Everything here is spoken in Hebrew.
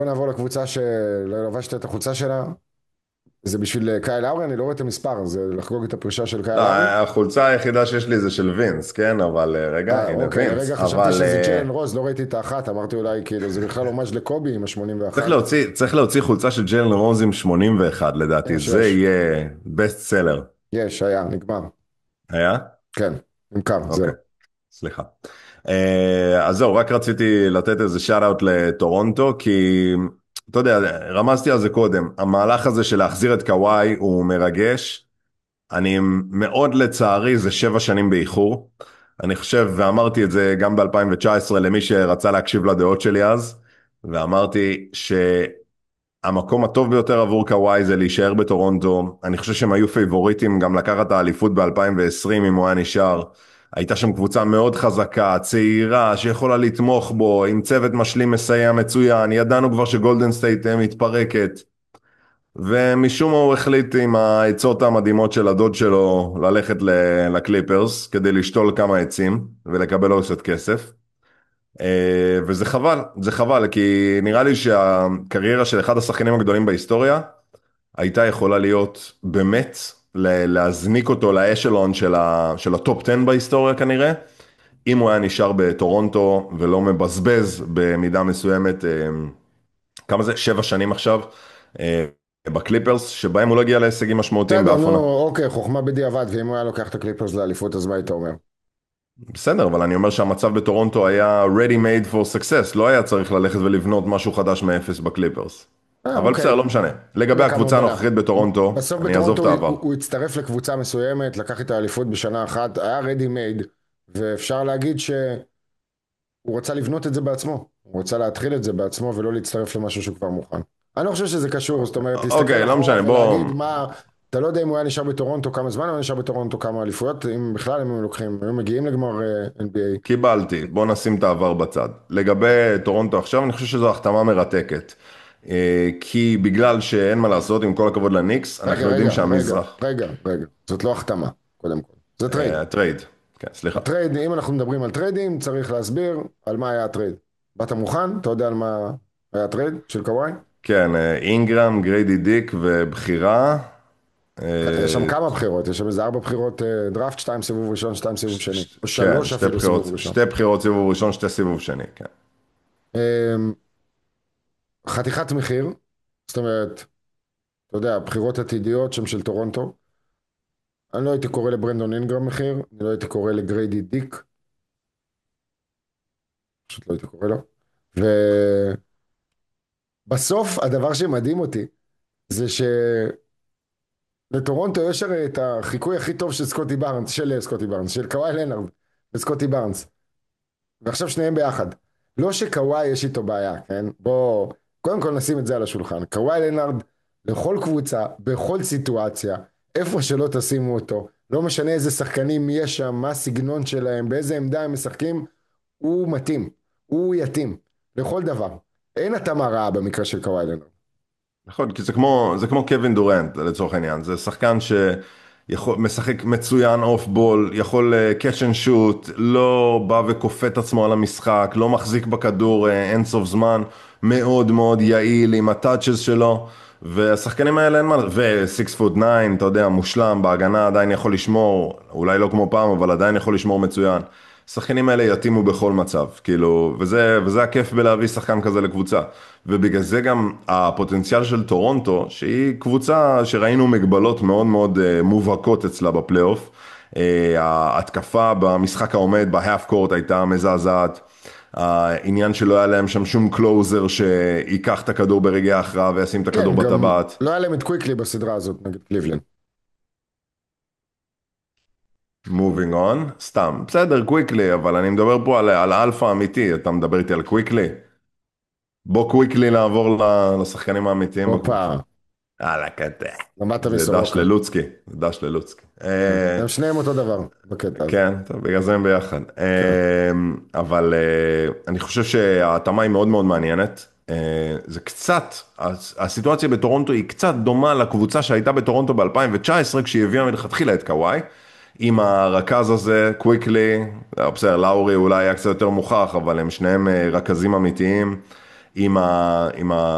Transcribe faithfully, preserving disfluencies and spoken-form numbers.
בוא נעבור לקבוצה שלא לבשת את החולצה שלה. זה בשביל קייל לאורי, אני לא רואה את המספר, זה לחגוג את הפרישה של קייל לא, לאורי. החולצה היחידה שיש לי זה של וינס, כן? אבל אה, רגע, אה, הנה אוקיי, וינס. לרגע חשבתי אבל שזה אה, ג'לן רוז, לא ראיתי את האחת, אמרתי אולי כאילו זה בכלל הומאז' לקובי עם צריך ה-שמונים ואחת. להוציא, צריך להוציא חולצה של ג'יילן רוז עם שמונים ואחת לדעתי, יש, זה יש, יהיה בסט סלר. יש, היה, נגמר. היה? כן, נמכר, אוקיי, זהו. סליחה. אה, אז זהו, רק רציתי לתת איזה שאט אאוט לטורונטו, כי אתה יודע, רמזתי על זה קודם, המהלך הזה של להחזיר את קוואי הוא מרגש. אני מאוד לצערי, זה שבע שנים באיחור. אני חושב, ואמרתי את זה גם ב-אלפיים תשע עשרה למי שרצה להקשיב לדעות שלי אז, ואמרתי שהמקום הטוב ביותר עבור קוואי זה להישאר בטורונטו. אני חושב שהם היו פייבוריטים גם לקחת את האליפות ב-אלפיים ועשרים אם הוא היה נשאר. הייתה שם קבוצה מאוד חזקה, צעירה, שיכולה לתמוך בו, עם צוות משלים מסייע מצוין. ידענו כבר שגולדן סטייט מתפרקת. ומשום מה הוא החליט עם העצות המדהימות של הדוד שלו ללכת ל- לקליפרס כדי לשתול כמה עצים ולקבל עוד קצת כסף. אה, וזה חבל, זה חבל, כי נראה לי שהקריירה של אחד השחקנים הגדולים בהיסטוריה הייתה יכולה להיות באמת ל- להזניק אותו לאשלון של, ה- של הטופ עשר בהיסטוריה כנראה, אם הוא היה נשאר בטורונטו ולא מבזבז במידה מסוימת, אה, כמה זה? שבע שנים עכשיו. אה, בקליפרס, שבהם הוא לא הגיע להישגים משמעותיים בסדר, באף נו, עונה. אוקיי, חוכמה בדיעבד, ואם הוא היה לוקח את הקליפרס לאליפות, אז מה היית אומר? בסדר, אבל אני אומר שהמצב בטורונטו היה ready made for success, לא היה צריך ללכת ולבנות משהו חדש מאפס בקליפרס. אה, אבל אוקיי, בסדר, לא משנה. לא לגבי יודע כמה הוא הקבוצה בנה. הנוכחית בטורונטו, בסוף אני אעזוב בטורונטו את הוא, העבר. הוא, הוא הצטרף לקבוצה מסוימת, לקח את האליפות בשנה אחת, היה רדי מייד, ואפשר להגיד שהוא רצה לבנות את זה בעצמו. הוא רצה להתחיל את זה בעצמו ולא להצטרף למשהו שהוא כבר מוכן. אני לא חושב שזה קשור, זאת אומרת, להסתכל אוקיי, לא אחורה משנה, בוא... ולהגיד מה... אתה לא יודע אם הוא היה נשאר בטורונטו כמה זמן, הוא היה נשאר בטורונטו כמה אליפויות, אם בכלל הם היו לוקחים, היו מגיעים לגמר אה, אן בי איי. קיבלתי, בוא נשים את העבר בצד. לגבי טורונטו עכשיו, אני חושב שזו החתמה מרתקת. אה, כי בגלל שאין מה לעשות, עם כל הכבוד לניקס, רגע, אנחנו יודעים רגע, רגע, שהמזרח... רגע, רגע, זאת לא החתמה, קודם כל. זה טרייד. אה, טרייד, כן, סליחה. הטרייד, אם אנחנו מדברים על טריידים, צריך להסביר על מה היה הטרייד. באת מוכן? אתה יודע על מה היה הטרייד של קוואי? כן, אה, אינגרם, גריידי דיק ובחירה. יש שם אה, כמה בחירות, יש שם איזה ארבע בחירות אה, דראפט, שתיים סיבוב ראשון, שתיים סיבוב ש- שני. ש- או כן, שלוש שתי אפילו בחירות, סיבוב ראשון. שתי בחירות סיבוב ראשון, שתי סיבוב שני, כן. אמ, חתיכת מחיר, זאת אומרת, אתה יודע, בחירות עתידיות שם של טורונטו. אני לא הייתי קורא לברנדון אינגרם מחיר, אני לא הייתי קורא לגריידי דיק, פשוט לא הייתי קורא לו. ובסוף, הדבר שמדהים אותי, זה שלטורונטו יש הרי את החיקוי הכי טוב של סקוטי בארנס, של סקוטי בארנס, של קוואי לנארד וסקוטי בארנס. ועכשיו שניהם ביחד. לא שקוואי יש איתו בעיה, כן? בוא, קודם כל נשים את זה על השולחן. קוואי לנארד, לכל קבוצה, בכל סיטואציה, איפה שלא תשימו אותו, לא משנה איזה שחקנים יש שם, מה הסגנון שלהם, באיזה עמדה הם משחקים, הוא מתאים, הוא יתאים, לכל דבר. אין התאמה רעה במקרה של קוואי לנארד. נכון, כי זה כמו, זה כמו קווין דורנט לצורך העניין, זה שחקן שיכול, משחק מצוין אוף בול, יכול uh, catch and shoot, לא בא וכופה את עצמו על המשחק, לא מחזיק בכדור uh, אינסוף זמן, מאוד מאוד יעיל עם הטאצ'ס שלו, והשחקנים האלה אין מה, ו-סיקס פוט ניין, אתה יודע, מושלם, בהגנה עדיין יכול לשמור, אולי לא כמו פעם, אבל עדיין יכול לשמור מצוין. השחקנים האלה יתאימו בכל מצב, כאילו, וזה, וזה הכיף בלהביא שחקן כזה לקבוצה. ובגלל זה גם הפוטנציאל של טורונטו, שהיא קבוצה שראינו מגבלות מאוד מאוד אה, מובהקות אצלה בפלייאוף. אה, ההתקפה במשחק העומד, בהאף קורט הייתה מזעזעת. העניין שלא היה להם שם שום קלוזר שיקח את הכדור ברגעי ההכרעה וישים את הכדור כן, גם בטבעת. לא היה להם את קוויקלי בסדרה הזאת נגד קליבלנד. Moving on, סתם, בסדר, קוויקלי, אבל אני מדבר פה על, על אלפא אמיתי, אתה מדבר איתי על קוויקלי? בוא קוויקלי לעבור ל- לשחקנים האמיתיים הופה, בקבוצה. יאללה, קטע. למדת זה דש מסורוקה. ללוצקי, זה דש ללוצקי. אה, הם שניהם אותו דבר בקטע הזה. כן, טוב, בגלל זה הם ביחד. כן. אה, אבל אה, אני חושב שההתאמה היא מאוד מאוד מעניינת. אה, זה קצת, הס- הסיטואציה בטורונטו היא קצת דומה לקבוצה שהייתה בטורונטו ב-אלפיים תשע עשרה, כשהיא הביאה מלכתחילה את קוואי, עם הרכז הזה, קוויקלי, בסדר, לאורי אולי היה קצת יותר מוכח, אבל הם שניהם אה, רכזים אמיתיים, עם ה... עם ה